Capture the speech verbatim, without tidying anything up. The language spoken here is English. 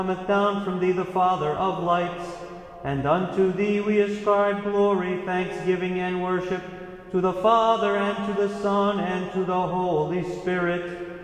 cometh down from thee, the Father of lights, and unto thee we ascribe glory, thanksgiving, and worship, to the Father, and to the Son, and to the Holy Spirit,